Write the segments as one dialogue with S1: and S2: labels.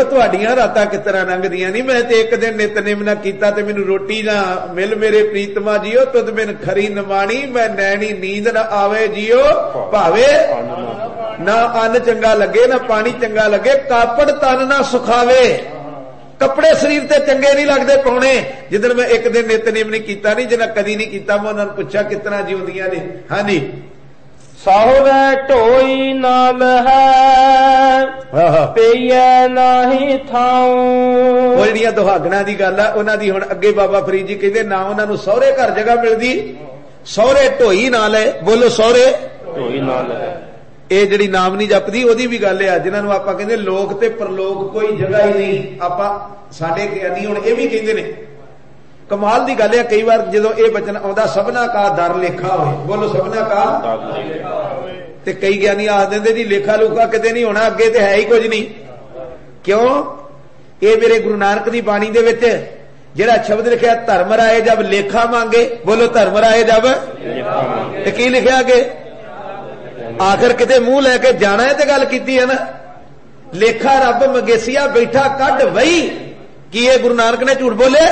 S1: जीओ तुहाडियां रातां किस तरह लंघदियां नहीं। मैं ते एक दिन नितनेम ना कीता ते मैनू रोटी ना मिल मेरे प्रीतमा जीओ, तुद बिन खरी नमाणी मैं नैनी नींद ना आवे जीओ, भावे ना अन्न चंगा लगे ना पानी चंगा लगे, कापड़ तन ना सुखावे। कपड़े शरीर ते चंगे नहीं लगते पाने। जिदन मैं एक दिन नितनेम नहीं कीता नहीं, जिन्हें कदी नहीं कीता, मैं उन्होंने पूछा कितना जीवदियां ने। हाँ जी,
S2: साहुरे ढोई नाल है पेइए नाही थाऊ।
S1: वो जिहड़ियां दुहागणां दी गल है उन्हां दी हुण अगे बाबा फरीद जी कहंदे ना उन्हां नूं सहुरे घर जगह मिलदी, सहुरे ढोई नाल है। बोलो सहुरे
S2: ढोई नाल है।
S1: ਇਹ ਜਿਹੜੀ ਨਾਮ ਨਹੀਂ ਜਪਦੀ ਉਹਦੀ ਵੀ ਗੱਲ ਆ, ਜਿਨ੍ਹਾਂ ਨੂੰ ਆਪਾਂ ਕਹਿੰਦੇ ਲੋਕ ਤੇ ਪਰਲੋਕ ਕੋਈ ਜਗ੍ਹਾ ਹੀ ਨਹੀਂ। ਆਪਾਂ ਸਾਡੇ ਗਿਆਨੀ ਹੁਣ ਇਹ ਵੀ ਕਹਿੰਦੇ ਨੇ। ਕਮਾਲ ਦੀ ਗੱਲ ਆ, ਕਈ ਵਾਰ ਜਦੋਂ ਇਹ ਬਚਨ ਆਉਂਦਾ ਸਭਨਾ ਕਾ ਦਰ ਲੇਖਾ ਹੋਵੇ, ਬੋਲੋ ਸਭਨਾ ਕਾ ਤੇ ਕਈ ਗਿਆਨੀ ਆਖ ਦਿੰਦੇ ਜੀ ਲੇਖਾ ਲੂਖਾ ਕਿਤੇ ਨਹੀਂ ਹੋਣਾ, ਅੱਗੇ ਤੇ ਹੈ ਹੀ ਕੁਝ ਨਹੀਂ। ਕਿਉਂ? ਇਹ ਮੇਰੇ ਗੁਰੂ ਨਾਨਕ ਦੀ ਬਾਣੀ ਦੇ ਵਿੱਚ ਜਿਹੜਾ ਸ਼ਬਦ ਲਿਖਿਆ ਧਰਮ ਰਾਏ ਜਬ ਲੇਖਾ ਮੰਗੇ, ਬੋਲੋ ਧਰਮ ਰਾਏ ਜਬ, ਤੇ ਕੀ ਲਿਖਿਆ ਅੱਗੇ? आखिर किते मुंह लैके जाना है तो गल कीती है ना। लेखा रब मंगेसिया बैठा कढ़ वही। की ये गुरु नानक ने झूठ बोले?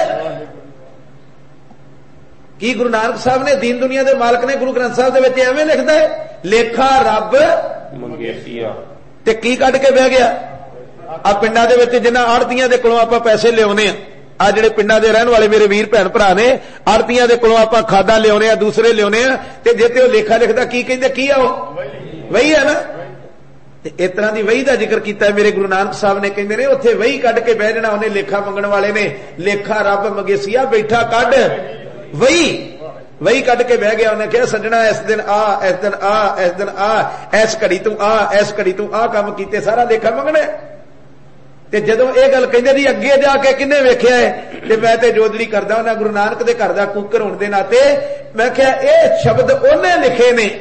S1: की गुरु नानक साहब ने दीन दुनिया के मालक ने गुरु ग्रंथ साहब के एवं लिखता है लेखा रब
S2: मंगेसिया
S1: ते की कढ़ के बह गया? आ पिंडां दे विच जिन्हां आड़तियां दे कोलों आपां पैसे लियाउने आ जिहड़े पिंडां दे रहण वाले मेरे वीर भैन भरा ने, आड़तियां दे कोलों आपां खादां लियाउने आ, दूसरे लियाउने आ, ते जे ते लेखा लिखदा की कहंदे की आ ओह वही है ना। इस तरह की वही का जिक्र किया मेरे गुरु नानक साहब ने, कहते ने उत्थे वही कढ़ के बह जाना। उन्हें लेखा मंगण वाले ने लेखा रब मंगेसिया बैठा कढ़ वही, वही कढ़ के बह गया। उन्हें कहा सजना इस दिन आ, इस दिन आ, इस दिन आ, इस घड़ी तू आ, इस घड़ी तू आ काम कीते, सारा लेखा मंगना। ते जदों ये गल कहंदे जी अगे जाके किन्ने वेख्या है, ते मैं ते जोदड़ी करदा उन्हां गुरु नानक दे घर दा कूकर होण दे नाते मैं कहा ये शब्द उन्हें लिखे ने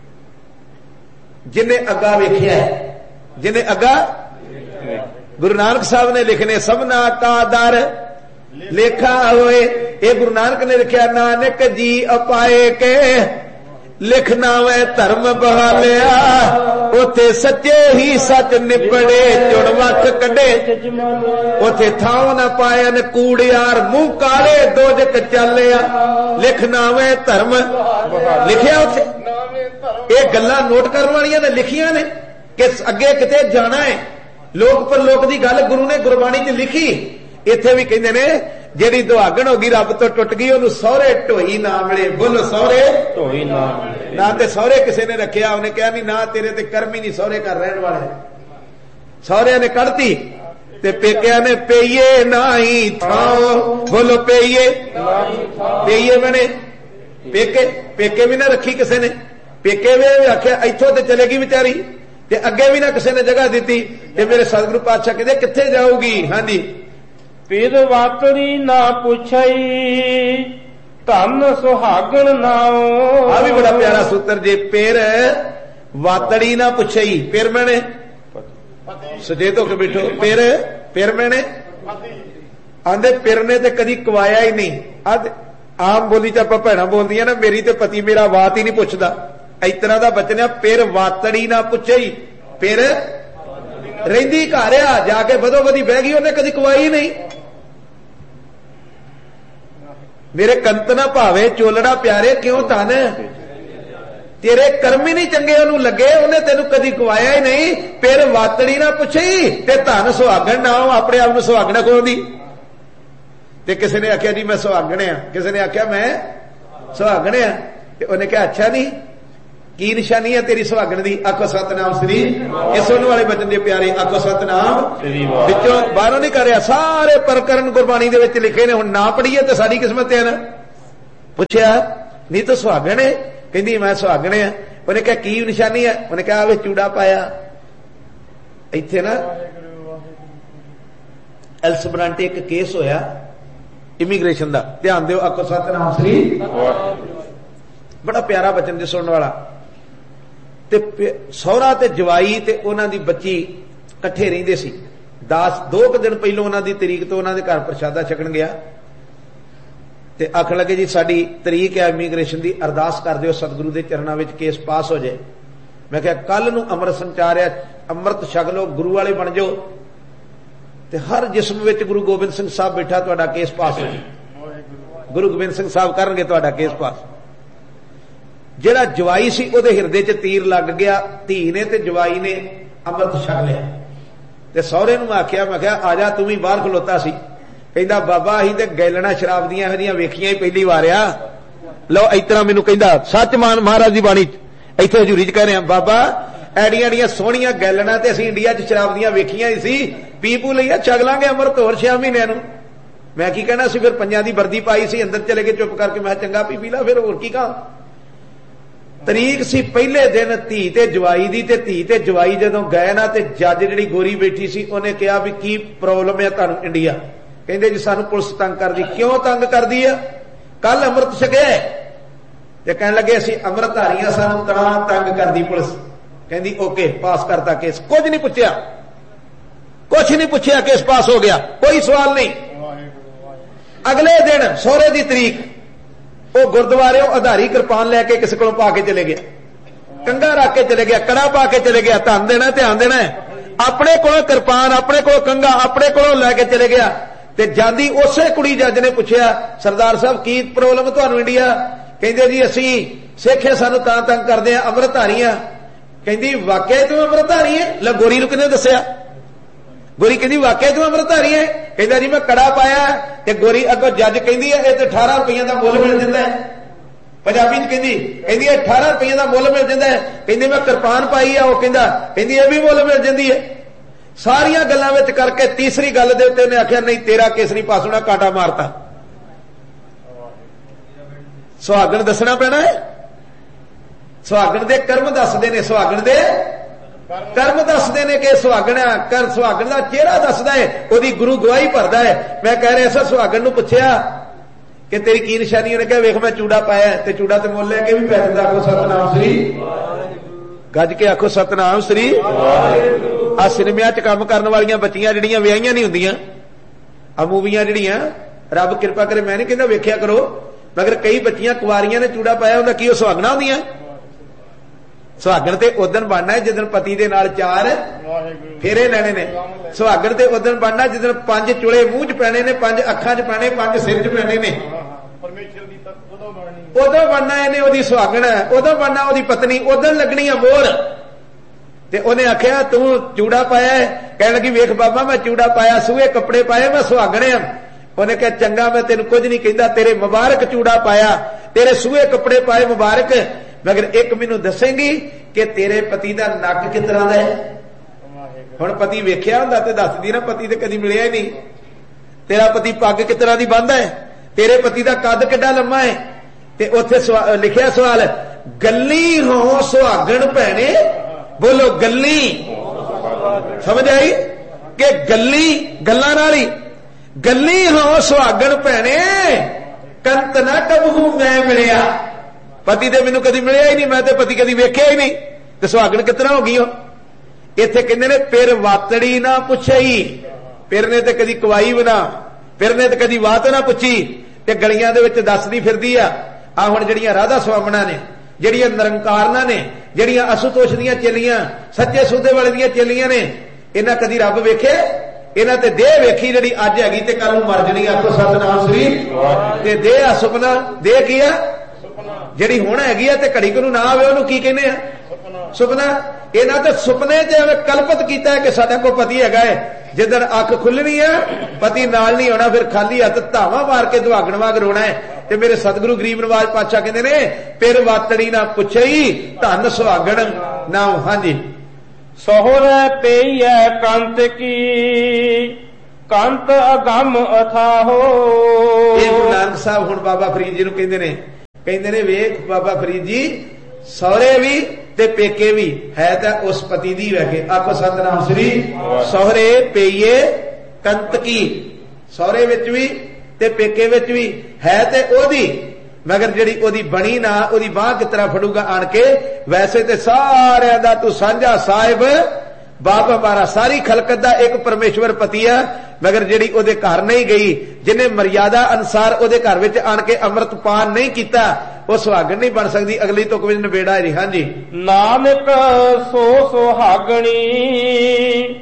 S1: जिन्हें अगा वेख्या है, जिन्हें अगा गुरु नानक साहब ने लिखने सबना का दर लेखा होए। ये गुरु नानक ने लिखा नानक जी अपाए के लिखना वे धर्म बहालिया, उथे सच्चे ही सच निपड़े चुन वख कढे, उथे थाव न पाए न कूड़ियार मुंह काले दोजक चलिया, लिखना वे धर्म लिखिया उथे। ये गल्लां नोट करने वालियां ने लिखियां ने कि अगे किते जाना है। लोक परलोक की गल गुरु ने गुरबाणी च लिखी। इत्थे भी कहंदे ने जेड़ी दुहागण होगी रब तो टुट गई ओनू सहुरे ढोई ना मिले, बोलो सहुरे
S2: ढोई ना मिले।
S1: ना ते सहुरे किसी ने रखिया, उन्हें कहा नहीं ना तेरे ते कर्म ही नहीं सहुरे घर रहने वाले। सहुरिया ने कढ़ती ते पेकिया ने पेइये ना ही थाओ, बोलो पेइये, पेइये मैंने पेके, पेके भी ना रखी किसी ने, पेके भी आख्या इथों ते चलेगी बेचारी, ते अगे भी ना किसी ने जगह दी। ते मेरे सतगुरु पातशाह कहते कित्थे जाऊगी? हाँ जी,
S2: फिर वातरी ना पुछई धन सुहागण नाओ।
S1: आ भी बड़ा प्यारा सूत्र जे, पेर वातड़ी ना पुछई, पेर मैंने सचेत होके बैठो, पेर पेर मैंने आंदे पेर ने ते कदी कवाया ही नहीं। अद आम बोली च आपां भैणां बोलदियां ना मेरी ते पति मेरा बात ही नहीं पुछदा, इस तरह का बचन है पेर वातड़ी ना पुछई। पेर रहिंदी घर आ जाके बदो बदी बह गई, उन्हें कदी कवाई नहीं। मेरे कंत ना भावे चोलड़ा प्यारे क्यों धन, तेरे कर्म ही नहीं चंगे ओनू लगे, उन्हें तेनू कदी कवाया ही नहीं। फिर वातड़ी ना पुछी ते धन सुहागण ना हो, अपने आप में सुहागण खोदी। ते किसी ने आख्या जी मैं सुहागण आ, किसी ने आख्या मैं सुहागण आ, ते उन्हें कहा अच्छा नहीं की निशानी है तेरी सुहागण दी? आखो सतनाम श्री। ये सुनने वाले बचन दे प्यारे, आखो सतनाम विचों बाहरों नहीं कर रहा, सारे प्रकरण गुरबाणी दे विच लिखे ने। हुण ना पढ़ीए तो सारी किस्मत है ना। पुछया नहीं तो सुहागण है, कहंदी मैं सुहागण है। उन्हें कहा की निशानी है? उन्हें कहा वे चूड़ा पाया। इत्थे ना एल्सब्रांटे एक केस होया इमीग्रेशन दा, ध्यान दिओ, आखो सतनाम श्री। बड़ा प्यारा बचन जे सुनने वाला। ते सहुरा ते जवाई ते उन्हां दी बच्ची इकट्ठे रहिंदे सी। 2 दिन पहलों उन्हां दी तरीक तो उन्हां दे घर प्रशादा छकण गया ते आखण लगे जी साडी तरीक है इमीग्रेशन दी, अरदास कर दिओ सतगुरु दे चरणां विच केस पास हो जाए। मैं कहा कल नूं अमृत संचारिया, अमृत छक लो, गुरु वाले बन जाओ ਤੇ ਹਰ ਜਿਸਮ ਵਿੱਚ ਗੁਰੂ ਗੋਬਿੰਦ ਸਿੰਘ ਸਾਹਿਬ ਬੈਠਾ, ਤੁਹਾਡਾ ਕੇਸ ਪਾਸ ਹੋ ਜੀ। ਗੁਰੂ ਗੋਬਿੰਦ ਸਿੰਘ ਸਾਹਿਬ ਕਰਨਗੇ ਤੁਹਾਡਾ ਕੇਸ ਪਾਸ। ਜਿਹੜਾ ਜਵਾਈ ਸੀ ਉਹਦੇ ਹਿਰਦੇ 'ਚ ਤੀਰ ਲੱਗ ਗਿਆ, ਧੀ ਨੇ ਤੇ ਜਵਾਈ ਨੇ ਅੰਮ੍ਰਿਤ ਛਕ ਲਿਆ। ਤੇ ਸਹੁਰੇ ਨੂੰ ਆਖਿਆ, ਮੈਂ ਕਿਹਾ ਆ ਜਾ, ਤੂੰ ਵੀ ਬਾਹਰ ਖਲੋਤਾ ਸੀ। ਕਹਿੰਦਾ ਬਾਬਾ ਅਸੀਂ ਤੇ ਗੈਲਣਾ ਸ਼ਰਾਬ ਦੀਆਂ ਇਹੋ ਜਿਹੀਆਂ ਵੇਖੀਆਂ ਹੀ ਪਹਿਲੀ ਵਾਰ ਆ। ਲਓ ਇਸ ਤਰ੍ਹਾਂ ਮੈਨੂੰ ਕਹਿੰਦਾ, ਸੱਚ ਮਾਨ ਮਹਾਰਾਜ ਦੀ ਬਾਣੀ ਇੱਥੇ ਹਜ਼ੂਰੀ 'ਚ ਕਹਿ ਰਿਹਾ, ਬਾਬਾ ਐਡੀਆਂ ਐਡੀਆਂ ਸੋਹਣੀਆਂ ਗੈਲਣਾ ਤੇ ਅਸੀਂ ਇੰਡੀਆ 'ਚ ਸ਼ਰਾਬ ਦੀਆਂ ਵੇਖੀਆਂ ਹੀ ਸੀ, ਪੀ ਪੂ ਲਈਆ, ਛਕ ਲਾਂਗੇ ਅੰਮ੍ਰਿਤ ਹੋਰ 6 ਮਹੀਨਿਆਂ ਨੂੰ। ਮੈਂ ਕੀ ਕਹਿਣਾ ਸੀ, ਫਿਰ ਪੰਜਾਂ ਦੀ ਵਰਦੀ ਪਾਈ ਸੀ, ਅੰਦਰ ਚਲੇ ਕੇ ਚੁੱਪ ਕਰਕੇ ਮੈਂ ਚੰਗਾ ਪੀ ਲਾ, ਫਿਰ ਹੋਰ ਕੀ ਕਹਾਂ। ਤਰੀਕ ਸੀ ਪਹਿਲੇ ਦਿਨ ਧੀ ਤੇ ਜਵਾਈ ਦੀ, ਤੇ ਧੀ ਤੇ ਜਵਾਈ ਜਦੋਂ ਗਏ ਨਾ ਤੇ ਜੱਜ ਜਿਹੜੀ ਗੋਰੀ ਬੈਠੀ ਸੀ ਉਹਨੇ ਕਿਹਾ ਵੀ ਕੀ ਪ੍ਰੋਬਲਮ ਹੈ ਤੁਹਾਨੂੰ ਇੰਡੀਆ? ਕਹਿੰਦੇ ਜੀ ਸਾਨੂੰ ਪੁਲਿਸ ਤੰਗ ਕਰਦੀ। ਕਿਉਂ ਤੰਗ ਕਰਦੀ ਆ? ਕੱਲ ਅੰਮ੍ਰਿਤ ਛਕਿਆ ਤੇ ਕਹਿਣ ਲੱਗੇ ਅਸੀਂ ਅੰਮ੍ਰਿਤਧਾਰੀਆਂ, ਸਾਨੂੰ ਤਾਂ ਤੰਗ ਕਰਦੀ ਪੁਲਿਸ। ਕਹਿੰਦੀ ਓਕੇ, ਪਾਸ ਕਰਤਾ ਕੇਸ। ਕੁਝ ਨਹੀਂ ਪੁੱਛਿਆ, ਕੁਛ ਨਹੀਂ ਪੁੱਛਿਆ, ਕੇਸ ਪਾਸ ਹੋ ਗਿਆ, ਕੋਈ ਸਵਾਲ ਨਹੀਂ। ਅਗਲੇ ਦਿਨ ਸਹੁਰੇ ਦੀ ਤਰੀਕ, ਉਹ ਗੁਰਦੁਆਰਿਓਂ ਆਧਾਰੀ ਕਿਰਪਾਨ ਲੈ ਕੇ ਕਿਸੇ ਕੋਲੋਂ ਪਾ ਕੇ ਚਲੇ ਗਿਆ, ਕੰਘਾ ਰੱਖ ਕੇ ਚਲੇ ਗਿਆ, ਕੜਾ ਪਾ ਕੇ ਚਲੇ ਗਿਆ। ਧਨ ਦੇਣਾ, ਧਿਆਨ ਦੇਣਾ। ਆਪਣੇ ਕੋਲੋਂ ਕਿਰਪਾਨ, ਆਪਣੇ ਕੋਲੋਂ ਕੰਘਾ, ਆਪਣੇ ਕੋਲੋਂ ਲੈ ਕੇ ਚਲੇ ਗਿਆ। ਤੇ ਜਾਂਦੀ ਉਸੇ ਕੁੜੀ ਜੱਜ ਨੇ ਪੁੱਛਿਆ, ਸਰਦਾਰ ਸਾਹਿਬ ਕੀ ਪ੍ਰੋਬਲਮ ਤੁਹਾਨੂੰ ਇੰਡੀਆ? ਕਹਿੰਦੇ ਜੀ ਅਸੀਂ ਸਿੱਖ ਆ, ਸਾਨੂੰ ਤਾਂ ਤੰਗ ਕਰਦੇ ਆ, ਅੰਮ੍ਰਿਤਧਾਰੀ ਆ। ਕਹਿੰਦੀ ਵਾਕਿਆ ਤੂੰ ਅੰਮ੍ਰਿਤਧਾਰੀ ਹੈ? ਲੈ ਗੋਰੀ ਨੂੰ ਕਿਹਨੇ ਦੱਸਿਆ? ਗੋਰੀ ਕਹਿੰਦੀ ਵਾਕਿਆ ਤੂੰ ਅੰਮ੍ਰਿਤਧਾਰੀ ਹੈ? ਕਹਿੰਦਾ ਜੀ ਮੈਂ ਕੜਾ ਪਾਇਆ। ਤੇ ਗੋਰੀ ਅੱਗੋਂ ਜੱਜ ਕਹਿੰਦੀ ਹੈ ਇਹ ਤੇ 18 ਰੁਪਈਆਂ ਦਾ ਮੁੱਲ ਮਿਲ ਜਾਂਦਾ ਹੈ। ਪੰਜਾਬੀ ਚ ਕਹਿੰਦੀ 18 ਰੁਪਈਆਂ ਦਾ ਮੁੱਲ ਮਿਲ ਜਾਂਦਾ ਹੈ। ਕਹਿੰਦੀ ਮੈਂ ਕਿਰਪਾਨ ਪਾਈ ਆ। ਉਹ ਕਹਿੰਦੀ ਇਹ ਵੀ ਮੁੱਲ ਮਿਲ ਜਾਂਦੀ ਹੈ। ਸਾਰੀਆਂ ਗੱਲਾਂ ਵਿੱਚ ਕਰਕੇ ਤੀਸਰੀ ਗੱਲ ਦੇ ਉੱਤੇ ਉਹਨੇ ਆਖਿਆ ਨਹੀਂ ਤੇਰਾ ਕੇਸ ਨਹੀਂ ਪਾਸ ਹੋਣਾ, ਕਾਂਟਾ ਮਾਰਤਾ। ਸੁਹਾਗਣ ਦੱਸਣਾ ਪੈਣਾ ਹੈ। ਸੁਹਾਗਣ ਦੇ ਕਰਮ ਦੱਸਦੇ ਨੇ, ਸੁਹਾਗਣ ਦੇ ਕਰਮ ਦੱਸਦੇ ਨੇ ਕਿ ਸੁਹਾਗਣ ਦਾ ਚਿਹਰਾ ਦੱਸਦਾ ਹੈ, ਉਹਦੀ ਗੁਰੂ ਗਵਾਹੀ ਭਰਦਾ ਹੈ। ਮੈਂ ਕਹਿ ਰਿਹਾ ਸੀ ਸੁਹਾਗਣ ਨੂੰ ਪੁੱਛਿਆ ਕਿ ਤੇਰੀ ਕੀ ਨਿਸ਼ਾਨੀ? ਉਹਨੇ ਕਿਹਾ ਵੇਖ ਮੈਂ ਚੂੜਾ ਪਾਇਆ। ਤੇ ਚੂੜਾ ਤੇ ਮੁੱਲ ਲੈ ਕੇ ਵੀ ਪੈ ਜਾਂਦਾ। ਆਖੋ ਸਤਨਾਮ ਸ੍ਰੀ, ਗੱਜ ਕੇ ਆਖੋ ਸਤਨਾਮ ਸ੍ਰੀ। ਆ ਸਿਨੇਮਿਆਂ 'ਚ ਕੰਮ ਕਰਨ ਵਾਲੀਆਂ ਬੱਚੀਆਂ ਜਿਹੜੀਆਂ ਵਿਆਹੀਆਂ ਨਹੀਂ ਹੁੰਦੀਆਂ, ਆ ਮੂਵੀਆਂ ਜਿਹੜੀਆਂ, ਰੱਬ ਕਿਰਪਾ ਕਰੇ, ਮੈਂ ਨਹੀਂ ਕਹਿੰਦਾ ਵੇਖਿਆ ਕਰੋ, ਮਗਰ ਕਈ ਬੱਚੀਆਂ ਕੁਆਰੀਆਂ ਨੇ ਚੂੜਾ ਪਾਇਆ, ਉਹਦਾ ਕੀ ਉਹ ਸੁਹਾਗਣਾ ਹੁੰਦੀਆਂ? ਸੁਹਾਗਣ ਤੇ ਉਦਣ ਬਣਨਾ ਜਿੱਦਣ ਪਤੀ ਦੇ ਨਾਲ 4 ਫੇਰੇ ਲੈਣੇ ਨੇ। ਸੁਹਾਗਣ ਤੇ ਉਦਣ ਬਣਨਾ ਜਿੱਦਣ 5 ਚੁਲੇ ਮੂੰਹ 'ਚ ਪੈਣੇ ਨੇ, 5 ਅੱਖਾਂ 'ਚ ਪੈਣੇ, 5 ਸਿਰ 'ਚ ਪੈਣੇ ਨੇ। ਉਦੋਂ ਬਣਨਾ ਇਹਨੇ ਉਹਦੀ ਸੁਹਾਗਣ, ਉਦੋਂ ਬਣਨਾ ਉਹਦੀ ਪਤਨੀ, ਉਦੋਂ ਲੱਗਣੀ ਆ ਮੋਹਰ। ਤੇ ਉਹਨੇ ਆਖਿਆ ਤੂੰ ਚੂੜਾ ਪਾਇਆ? ਕਹਿਣ ਲੱਗੀ ਵੇਖ ਬਾਬਾ ਮੈਂ ਚੂੜਾ ਪਾਇਆ, ਸੂਹੇ ਕੱਪੜੇ ਪਾਏ, ਮੈਂ ਸੁਹਾਗਣ ਆ। ਉਹਨੇ ਕਿਹਾ ਚੰਗਾ ਮੈਂ ਤੈਨੂੰ ਕੁਝ ਨਹੀਂ ਕਹਿੰਦਾ, ਤੇਰੇ ਮੁਬਾਰਕ ਚੂੜਾ ਪਾਇਆ, ਤੇਰੇ ਸੂਹੇ ਕੱਪੜੇ ਪਾਏ, ਮੁਬਾਰਕ। ਮਗਰ ਇੱਕ ਮੈਨੂੰ ਦੱਸੇਂਗੀ ਕਿ ਤੇਰੇ ਪਤੀ ਦਾ ਨੱਕ ਕਿਸ ਤਰ੍ਹਾਂ ਦਾ ਹੈ? ਹੁਣ ਪਤੀ ਵੇਖਿਆ ਹੁੰਦਾ ਤੇ ਦੱਸਦੀ ਨਾ, ਪਤੀ ਤੇ ਕਦੀ ਮਿਲਿਆ ਹੀ ਨਹੀਂ। ਤੇਰਾ ਪਤੀ ਪੱਗ ਕਿਸ ਤਰ੍ਹਾਂ ਦੀ ਬੰਨ੍ਹਦਾ ਹੈ? ਤੇਰੇ ਪਤੀ ਦਾ ਕੱਦ ਕਿੱਡਾ ਲੰਮਾ ਹੈ? ਤੇ ਉੱਥੇ ਲਿਖਿਆ ਸਵਾਲ, ਗੱਲੀ ਹੋ ਸੁਹਾਗਣ ਭੈਣੇ। ਬੋਲੋ ਗੱਲੀ। ਸਮਝ ਆਈ ਕਿ ਗੱਲੀ ਗੱਲਾਂ ਨਾਲ ਹੀ, ਗੱਲੀ ਹੋ ਸੁਹਾਗਣ ਭੈਣੇ, ਕੰਤ ਨਾ ਕਬਹੂ ਮੈਂ ਮਿਲਿਆ। ਪਤੀ ਤੇ ਮੈਨੂੰ ਕਦੀ ਮਿਲਿਆ ਹੀ ਨਹੀਂ, ਮੈਂ ਤੇ ਪਤੀ ਕਦੀ ਵੇਖਿਆ ਹੀ ਨਹੀਂ, ਤੇ ਸੁਹਾਗਣ ਕਿਤਨਾ ਹੋ ਗਈ ਹੋ? ਇੱਥੇ ਕਹਿੰਦੇ ਨੇ ਪਿਰ ਵਾਤੜੀ ਨਾ ਪੁੱਛਈ। ਪਿਰ ਨੇ ਤੇ ਕਦੀ ਕਵਾਈ ਬਣਾ, ਪਿਰ ਨੇ ਤੇ ਕਦੀ ਬਾਤ ਨਾ ਪੁੱਛੀ, ਤੇ ਗਲੀਆਂ ਦੇ ਵਿੱਚ ਦੱਸਦੀ ਫਿਰਦੀ ਆ। ਆ ਹੁਣ ਜਿਹੜੀਆਂ ਰਾਧਾ ਸਵਾਮਣਾ ਨੇ, ਜਿਹੜੀਆਂ ਨਿਰੰਕਾਰਨਾਂ ਨੇ, ਜਿਹੜੀਆਂ ਅਸੁਤੋਸ਼ ਦੀਆਂ ਚੇਲੀਆਂ, ਸੱਚੇ ਸੌਦੇ ਵਾਲੇ ਦੀਆਂ ਚੇਲੀਆਂ ਨੇ, ਇਹਨਾਂ ਕਦੀ ਰੱਬ ਵੇਖੇ? ਇਹਨਾਂ ਤੇ ਦੇਹ ਵੇਖੀ ਜਿਹੜੀ ਅੱਜ ਹੈਗੀ ਤੇ ਕੱਲ ਨੂੰ ਮਰ ਜਣੀ। ਆਖੋ ਸਤਨਾਮ ਸ੍ਰੀ। ਤੇ ਦੇਹ ਆ ਸੁਪਨਾ। ਦੇਹ ਕੀ ਆ? ਜਿਹੜੀ ਹੁਣ ਹੈਗੀ ਆ ਤੇ ਘੜੀ ਕੋ ਨੂੰ ਨਾ ਆਵੇ ਉਹਨੂੰ ਕੀ ਕਹਿੰਦੇ ਆ? ਸੁਪਨਾ। ਇਹਨਾਂ ਤੇ ਸੁਪਨੇ 'ਚ ਐਵੇਂ ਕਲਪਤ ਕੀਤਾ ਹੈ ਕਿ ਸਾਡਾ ਕੋਈ ਪਤੀ ਹੈਗਾ ਹੈ। ਜਿੱਦਣ ਅੱਖ ਖੁੱਲਣੀ ਆ ਪਤੀ ਨਾਲ ਨਹੀਂ ਹੋਣਾ, ਫਿਰ ਖਾਲੀ ਹੱਥ ਧਾਵਾ ਮਾਰ ਕੇ ਦੁਹਾਗਣ ਵਾਂਗ ਰੋਣਾ ਹੈ। ਤੇ ਮੇਰੇ ਸਤਿਗੁਰੂ ਗਰੀਬ ਨਵਾਜ ਪਾਤਸ਼ਾਹ ਕਹਿੰਦੇ ਨੇ ਪਿਰ ਵਾਤੜੀ ਨਾ ਪੁੱਛਈ, ਧਨ ਸੁਹਾਗਣ ਨਾ। ਹਾਂਜੀ।
S2: ਸਹੁਰੇ ਪਈਐ ਕੰਤ ਕੀ, ਕੰਤ ਅਗੰਮ ਅਥਾਹੋ।
S1: ਇਹ ਗੁਰੂ ਨਾਨਕ ਸਾਹਿਬ ਹੁਣ ਬਾਬਾ ਫਰੀਦ ਜੀ ਨੂੰ ਕਹਿੰਦੇ ਨੇ ਵੇਖ ਬਾਬਾ ਫਰੀਦ ਜੀ, ਸਹੁਰੇ ਵੀ ਤੇ ਪੇਕੇ ਵੀ ਹੈ ਤਾਂ ਉਸ ਪਤੀ ਦੀ ਵੈਕੇ। ਆਖੋ ਸਤਨਾਮ ਸ੍ਰੀ। ਸਹੁਰੇ ਪਈਏ ਕੰਤ ਕੀ, ਸਹੁਰੇ ਵਿੱਚ ਵੀ ਤੇ ਪੇਕੇ ਵਿੱਚ ਵੀ ਹੈ ਤੇ ਉਹਦੀ, ਮਗਰ ਜਿਹੜੀ ਉਹਦੀ ਬਣੀ ਨਾ, ਉਹਦੀ ਬਾਂਹ ਕਿਸ ਤਰ੍ਹਾਂ ਫੜੂਗਾ ਆਣ ਕੇ? ਵੈਸੇ ਤੇ ਸਾਰਿਆਂ ਦਾ ਤੂੰ ਸਾਂਝਾ ਸਾਹਿਬ ਬਾਪ ਹਮਾਰਾ, ਸਾਰੀ ਖਲਕਤ ਦਾ ਇੱਕ ਪਰਮੇਸ਼ਵਰ ਪਤੀ ਆ, ਮਗਰ ਜਿਹੜੀ ਉਹਦੇ ਘਰ ਨਹੀਂ ਗਈ, ਜਿਹਨੇ ਮਰਿਆਦਾ ਅਨੁਸਾਰ ਉਹਦੇ ਘਰ ਵਿੱਚ ਆਣ ਕੇ ਅੰਮ੍ਰਿਤ ਪਾਨ ਨਹੀਂ ਕੀਤਾ, ਉਹ ਸੁਹਾਗਣ ਨਹੀਂ ਬਣ ਸਕਦੀ। ਅਗਲੀ ਤੁਕ ਵਿੱਚ ਨਿਬੇੜਾ ਹੈ ਜੀ। ਹਾਂਜੀ।
S2: ਨਾਨਕ ਸੋ ਸੁਹਾਗਣੀ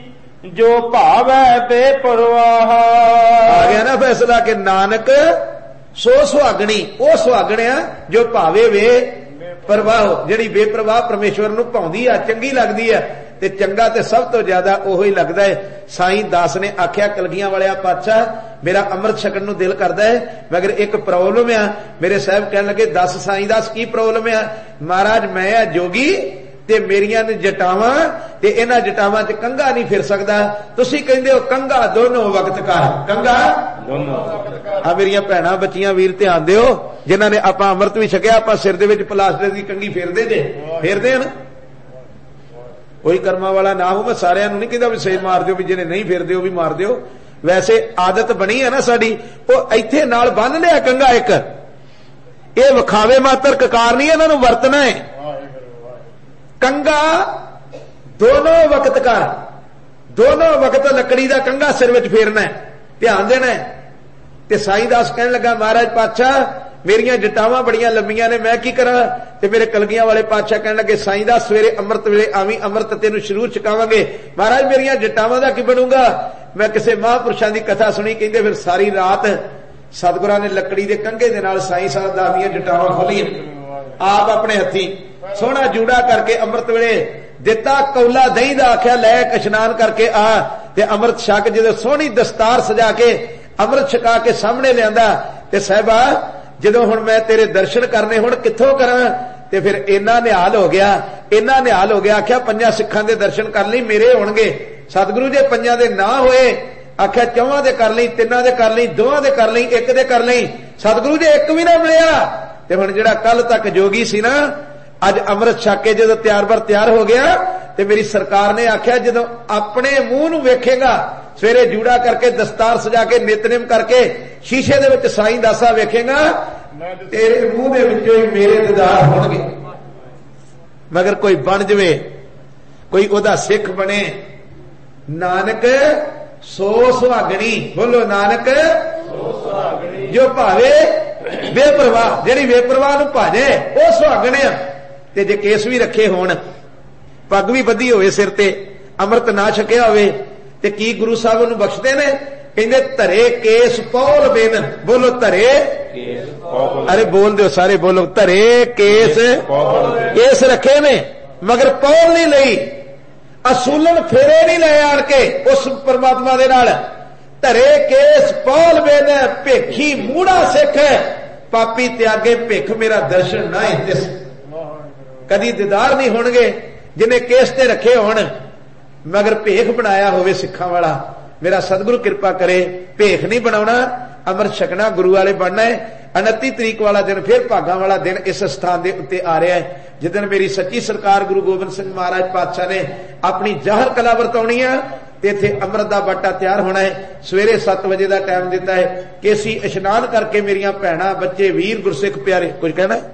S2: जो भावै बेपरवाह।
S1: आ गया ना फैसला कि नानक सो सुहागणी, वो सुहागण आ जो भावे वे परवाह, जिहड़ी बेपरवाह परमेश्वर नूं भाउंदी आ, चंगी लगदी है। ते चंगा ते सब तो ज्यादा ओह ही लगदा है। साईं दास ने आख्या कलगियां वालिया पातशाह मेरा अमृत छकण नूं दिल करदा है, मगर एक प्रॉब्लम आ। मेरे साहब कहण लगे दस साईं दास की प्रॉब्लम आ? महाराज मैं आ जोगी ते मेरियां ने जटावां ते इन्हां जटावां च कंघा नहीं फिर सकदा। तुसीं कहंदे हो कंघा दोनों वक्त कर, कंघा दोनों आ। मेरियां भैणां बच्चियां वीर ध्यान दिओ, जिन्हां ने आपां अमृत भी छकिया, आपां सिर दे विच प्लास्टर दी कंघी फेरदे जे, फेरदे हन। कोई कर्मा वाला ना हो, मैं सारिਆਂ ਨੂੰ नहीं कहता भी सेज मार दिओ, भी जिन्हें नहीं फेरदे हो भी मार दिओ। वैसे आदत बनी है ना साडी, ਉਹ ਇੱਥੇ ਨਾਲ ਬੰਨ ਲਿਆ ਕੰਘਾ ਇੱਕ, ਇਹ ਵਿਖਾਵੇ ਮਾਤਰ ਕਕਾਰ ਨਹੀਂ, ਇਹਨਾਂ ਨੂੰ ਵਰਤਣਾ ਹੈ। कंघा दोनों वक्त कर, दोनों वक्त लकड़ी का कंघा सिर में फेरना है, ध्यान देना है। ते साईं दास कहने लगा महाराज पातशाह मेरियां जटावां बड़ियां लंबियां ने, मैं की करा? ते मेरे कलगियां वाले पातशाह कहने लगे साईं दास सवेरे अमृत वेले आवी, अमृत तेनू शरूर चकावांगे। महाराज मेरियां जटावां दा की बनूंगा? मैं किसी महापुरुषां दी कथा सुनी, कहंदे फिर सारी रात सतगुरां ने लकड़ी दे कंघे दे नाल साईं साहब दास दीयां जटावां खोलीआं, आप अपने हथी सोहना जूड़ा करके अमृत वेले दिता, कौला दही दा आख्या लै इशनान करके आ ते अमृत छक, जदों सोहनी दस्तार सजा के अमृत छका के सामने लियांदा ते साहिबा जदों हुण मैं तेरे दर्शन करने हुण कित्थों करां? ते फिर इन्ना निहाल हो गया, इन्ना निहाल हो गया। आख्या पंजां सिखां दे दर्शन कर लई, मेरे होणगे। सतगुरु जे पंजां दे ना होए, आख्या चौहां दे कर लई, तिन्नां दे कर लई, दोहां दे कर लई, एक दे कर लई। सतगुरु जे एक भी ना मिलिया ते हुण जिहड़ा कल तक जोगी सी ना, अज अमृत छक के जदों तैयार बर तैयार हो गया ते मेरी सरकार ने आख्या जदों अपने मुंह नूं वेखेगा, सवेरे जूड़ा करके दस्तार सजा के नितनेम करके शीशे दे विच साईं दासा वेखेगा, तेरे मुंह दे विचों ही मेरे दीदार होणगे। मगर कोई बन जवे, कोई ओदा सिख बने, नानक सो सुहागणी, बोलो नानक सो सुहागणी जो भावे बेपरवाह, जिहड़ी बेपरवाह नूं भाजे वो सुहागण आ। ते जे केस भी रखे होण, पग भी बधी होवे सिर ते, अमृत ना छकिया होवे ते की गुरु साहब नूं बख्शदे ने? कहंदे धरे केस पौल बेन, बोलो धरे केस पौल, अरे बोल दिओ सारे बोलो धरे केस पौल, केस रखे ने मगर पौल नहीं लई, असूलन फेरे नहीं ले आण के उस परमात्मा दे नाल। धरे केस पौल बेन भेखी मूड़ा सिख, पापी त्यागे भिख मेरा दर्शन ना हितिस। कदी दीदार नहीं होणगे जिन्हें केस ते रखे होण, मगर भेख बनाया होवे सिखां वाला। मेरा सतगुरु कृपा करे, भेख नहीं बनाउणा, अमृत छकना, गुरु वाले बनना है। 29 तरीक वाला दिन फिर भागां वाला दिन इस स्थान दे उत्ते आ रहा है, जिदन मेरी सच्ची सरकार गुरु गोबिंद सिंह महाराज पातशाह ने अपनी जाहर कला वरताउणी है ते इत्थे अमृत दा बाटा तैयार होना है। सवेरे 7 बजे का टाइम दिता है। केसी इशनान करके मेरियां भैणां बच्चे वीर गुरसिख प्यारे, कुछ कहना है?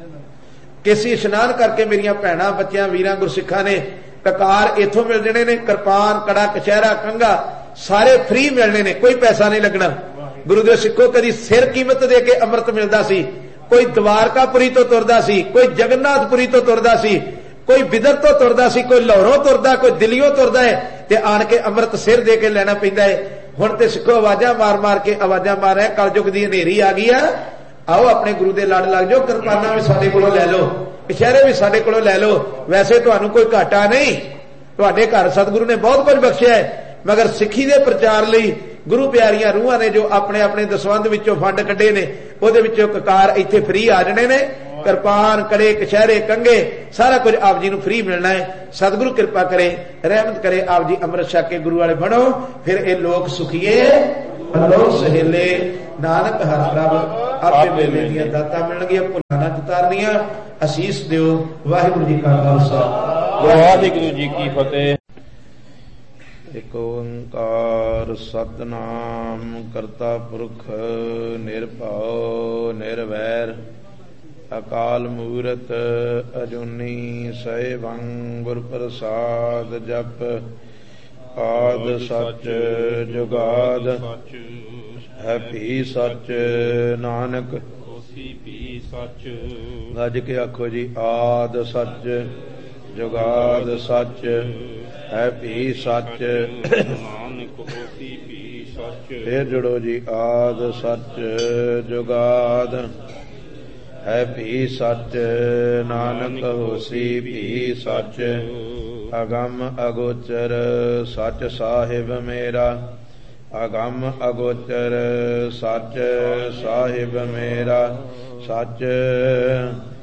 S1: केसी इशनान करके मेरियां भैणां बच्चियां वीरां गुरसिखां ने ककार इथों मिल जाने ने, किरपान कड़ा कचहरा कंघा सारे फ्री मिलने ने, कोई पैसा नहीं लगना। गुरु दे सिखो कदी सिर कीमत दे के अमृत मिलदा सी, कोई द्वारकापुरी तो तुरदा सी, कोई जगन्नाथपुरी तो तुरदा सी, कोई बिदर तो तुरदा सी, कोई लाहौरों तुरदा, कोई दिल्लीओं तुरदा है ते आण के अमृत सिर दे के लेना पैंदा है। हुण ते सिखो आवाजां मार मार के आवाजां मार रहे, कलयुग दी हनेरी आ गई है, आओ अपने गुरु दे लड़ लग जाओ, किरपाना भी साडे कोलों लै लो, इशारे भी साडे कोलों लै लो। वैसे तुहानूं कोई घाटा नहीं, तुहाडे घर सतगुरु ने बहुत कुछ बख्शिया है, मगर सिੱਖੀ दे प्रचार लई गुरु प्यारियां रूहां ने जो अपने अपने दसवंध विचों फंड कढे ने, ਉਹਦੇ ਵਿੱਚੋਂ ककार ਇੱਥੇ फ्री आ जाने ने। किरपान कड़े कचहरे कंघे सारा कुछ आप जी नूं फ्री मिलना है। सतगुरु कृपा करे, रहमत करे, आप जी अमृत छक के गुरु वाले बनो, फिर ये लोग सुखीए लोग सहेले। नानक हर प्रभ आपे मेले दियां दातां मिलणगियां, भुल्लां ना उतारनियां। असीस दिओ। वाहिगुरू जी का खालसा,
S2: वाहिगुरू जी की फतेह।
S1: एक ओंकार सतनाम करता पुरख निरभਉ निरवैर अकाल मूरत अजूनी सैभं गुर प्रसाद जप आद सच जुगाद है भी सच नानक होसी भी सच। गज के आखो जी आद सच ਜੁਗਾਦ ਸੱਚ ਹੈ ਭੀ ਸੱਚ।
S2: ਨਾਨਕ ਹੋਸੀ ਭੀ ਸੱਚ।
S1: ਫੇਰ ਜੁੜੋ ਜੀ। ਆਦ ਸੱਚ ਜੁਗਾਦ ਹੈ ਭੀ ਸੱਚ, ਨਾਨਕ ਹੋਸੀ ਭੀ ਸੱਚ। ਅਗੰਮ ਅਗੋਚਰ ਸੱਚ ਸਾਹਿਬ ਮੇਰਾ, ਅਗੰਮ ਅਗੋਚਰ ਸੱਚ ਸਾਹਿਬ ਮੇਰਾ। ਸੱਚ